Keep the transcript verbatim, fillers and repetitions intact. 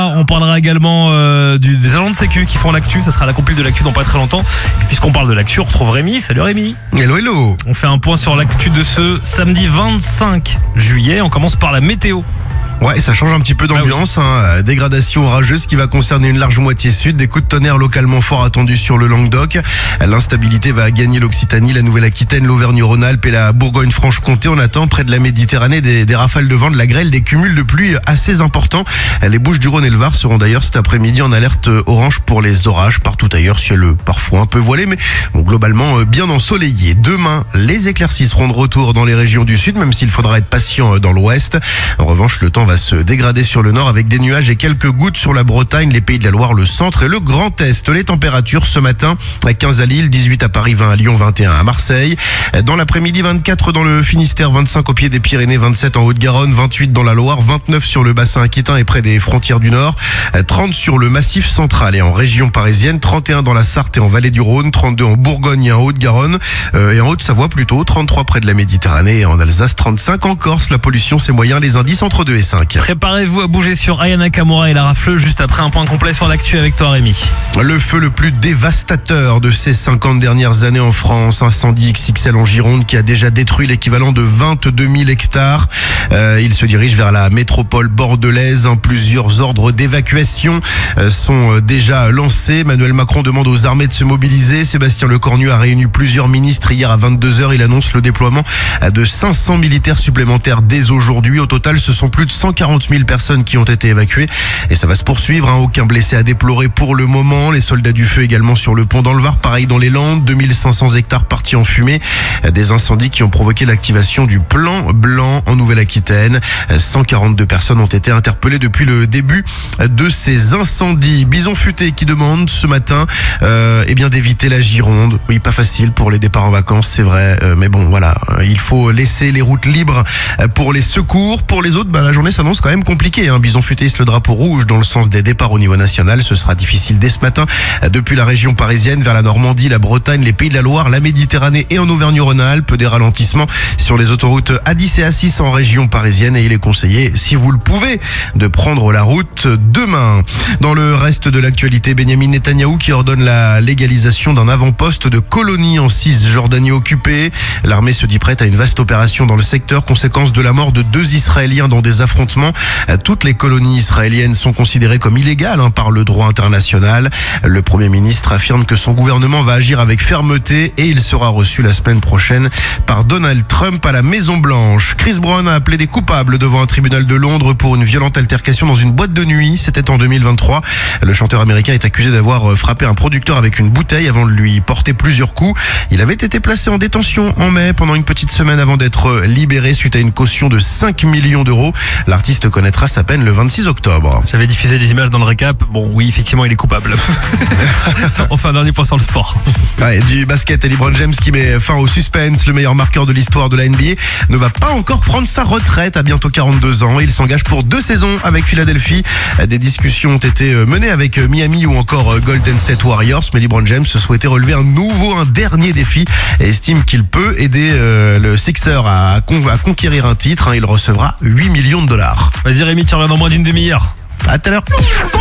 On parlera également euh, du, des agents de sécu qui font l'actu. Ça sera la compile de l'actu dans pas très longtemps. Et puisqu'on parle de l'actu, on retrouve Rémi. Salut Rémi. Hello, hello. On fait un point sur l'actu de ce samedi vingt-cinq juillet. On commence par la météo. Ouais, ça change un petit peu d'ambiance. Ah oui. hein. Dégradation orageuse qui va concerner une large moitié sud. Des coups de tonnerre localement forts attendus sur le Languedoc. L'instabilité va gagner l'Occitanie, la Nouvelle-Aquitaine, l'Auvergne-Rhône-Alpes et la Bourgogne-Franche-Comté. On attend près de la Méditerranée des, des rafales de vent, de la grêle, des cumuls de pluie assez importants. Les Bouches-du-Rhône et le Var seront d'ailleurs cet après-midi en alerte orange pour les orages. Partout ailleurs, ciel parfois un peu voilé, mais bon, globalement bien ensoleillé. Demain, les éclaircies seront de retour dans les régions du sud, même s'il faudra être patient dans l'ouest. En revanche, le temps va va se dégrader sur le nord avec des nuages et quelques gouttes sur la Bretagne, les Pays de la Loire, le centre et le Grand Est. Les températures ce matin, quinze à Lille, dix-huit à Paris, vingt à Lyon, vingt et un à Marseille. Dans l'après-midi, vingt-quatre dans le Finistère, vingt-cinq au pied des Pyrénées, vingt-sept en Haute-Garonne, vingt-huit dans la Loire, vingt-neuf sur le bassin aquitain et près des frontières du Nord, trente sur le Massif central et en région parisienne, trente et un dans la Sarthe et en Vallée du Rhône, trente-deux en Bourgogne et en Haute-Garonne euh, et en Haute-Savoie plutôt, trente-trois près de la Méditerranée et en Alsace, trente-cinq en Corse. La pollution, c'est moyen, les indices entre deux et cinq. Préparez-vous à bouger sur Aya Nakamura et la rafle juste après un point complet sur l'actu avec toi Rémi. Le feu le plus dévastateur de ces cinquante dernières années en France, incendie X X L en Gironde qui a déjà détruit l'équivalent de vingt-deux mille hectares. Euh, il se dirige vers la métropole bordelaise. Plusieurs ordres d'évacuation euh, sont déjà lancés. Emmanuel Macron demande aux armées de se mobiliser. Sébastien Lecornu a réuni plusieurs ministres hier à vingt-deux heures. Il annonce le déploiement de cinq cents militaires supplémentaires dès aujourd'hui. Au total, ce sont plus de cent quarante mille personnes qui ont été évacuées et ça va se poursuivre. Hein. Aucun blessé à déplorer pour le moment. Les soldats du feu également sur le pont dans le Var, pareil dans les Landes. deux mille cinq cents hectares partis en fumée. Des incendies qui ont provoqué l'activation du plan blanc en Nouvelle-Aquitaine. cent quarante-deux personnes ont été interpellées depuis le début de ces incendies. Bison Futé qui demande ce matin euh, eh bien d'éviter la Gironde. Oui, pas facile pour les départs en vacances, c'est vrai. Euh, mais bon, voilà, il faut laisser les routes libres pour les secours. Pour les autres, bah, la journée s'annonce quand même compliquée. Hein. Bison Futé hisse le drapeau rouge dans le sens des départs au niveau national. Ce sera difficile dès ce matin depuis la région parisienne vers la Normandie, la Bretagne, les Pays de la Loire, la Méditerranée et en Auvergne-Rhône-Alpes. Des ralentissements sur les autoroutes A dix et A six en région parisienne et il est conseillé, si vous le pouvez, de prendre la route demain. Dans le reste de l'actualité, Benyamin Netanyahou qui ordonne la légalisation d'un avant-poste de colonie en Cisjordanie occupée. L'armée se dit prête à une vaste opération dans le secteur, conséquence de la mort de deux Israéliens dans des affrontements. Toutes les colonies israéliennes sont considérées comme illégales hein, par le droit international. Le Premier ministre affirme que son gouvernement va agir avec fermeté et il sera reçu la semaine prochaine par Donald Trump à la Maison-Blanche. Chris Brown a appelé des coupables devant un tribunal de Londres pour une violente altercation dans une boîte de nuit. C'était en deux mille vingt-trois. Le chanteur américain est accusé d'avoir frappé un producteur avec une bouteille avant de lui porter plusieurs coups. Il avait été placé en détention en mai pendant une petite semaine avant d'être libéré suite à une caution de cinq millions d'euros. L'artiste connaîtra sa peine le vingt-six octobre. J'avais diffusé les images dans le récap. Bon, oui, effectivement, il est coupable. Enfin, un dernier point sur le sport. Ouais, du basket et LeBron James qui met fin au suspense. Le meilleur marqueur de l'histoire de la N B A ne va pas encore prendre sa retraite à bientôt quarante-deux ans. Il s'engage pour deux saisons avec Philadelphie. Des discussions ont été menées avec Miami ou encore Golden State Warriors, mais LeBron James souhaitait relever un nouveau, un dernier défi et estime qu'il peut aider euh, le Sixer à, con- à conquérir un titre. Il recevra huit millions de dollars. Vas-y Rémi, tu reviens dans moins d'une demi-heure. À tout à l'heure.